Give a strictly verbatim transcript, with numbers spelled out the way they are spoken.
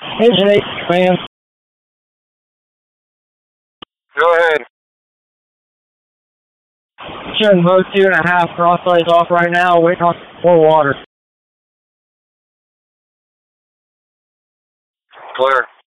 Engine eight, man. Go ahead. Showing mode two and a half, crosslights off right now, waiting on more water. Clear.